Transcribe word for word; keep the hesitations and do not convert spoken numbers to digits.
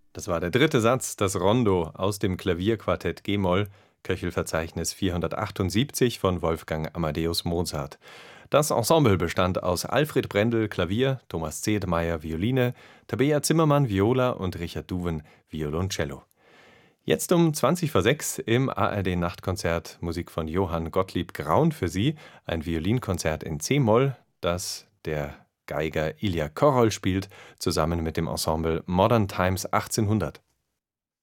Das war der dritte Satz, das Rondo aus dem Klavierquartett G-Moll, Köchelverzeichnis vierhundertachtundsiebzig von Wolfgang Amadeus Mozart. Das Ensemble bestand aus Alfred Brendel Klavier, Thomas Zedemayer Violine, Tabea Zimmermann Viola und Richard Duven Violoncello. Jetzt um zwanzig vor sechs im A R D-Nachtkonzert Musik von Johann Gottlieb Graun für Sie, ein Violinkonzert in C-Moll, das der Geiger Ilja Korol spielt, zusammen mit dem Ensemble Modern Times achtzehnhundert.